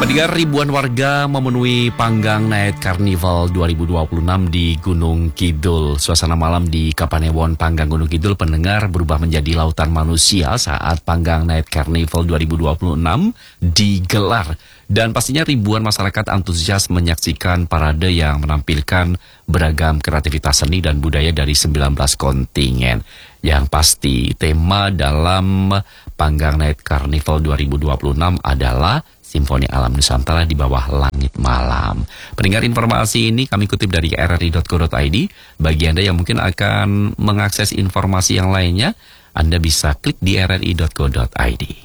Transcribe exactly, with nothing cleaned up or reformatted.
Pendengar, ribuan warga memenuhi panggang Night Carnival dua ribu dua puluh enam di Gunung Kidul. Suasana malam di Kapanewon, Panggang Gunung Kidul, pendengar, berubah menjadi lautan manusia saat panggang Night Carnival dua ribu dua puluh enam digelar. Dan pastinya ribuan masyarakat antusias menyaksikan parade yang menampilkan beragam kreativitas seni dan budaya dari sembilan belas kontingen. Yang pasti, tema dalam panggang Night Carnival dua ribu dua puluh enam adalah Simfoni Alam Nusantara di bawah langit malam. Pendengar, informasi ini kami kutip dari r r i dot co dot i d. Bagi Anda yang mungkin akan mengakses informasi yang lainnya, Anda bisa klik di r r i dot co dot i d.